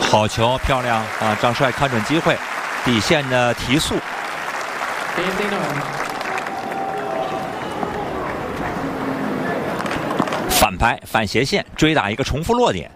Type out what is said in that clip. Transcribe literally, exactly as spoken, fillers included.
好球，漂亮啊！张帅看准机会，底线的提速。反拍反斜线追打一个重复落点。